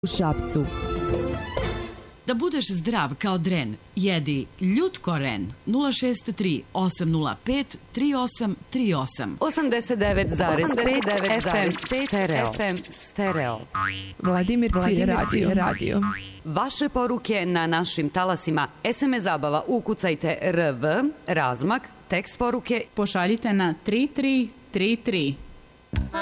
u Šapcu. Da budeš zdrav kao dren, jedi Ljutko Ren 063 805 3838. 89,5 FM Stereo. Vladimir Radio. Vaše poruke na našim talasima. SMS zabava ukucajte RV, razmak, tekst poruke pošaljite na 3333.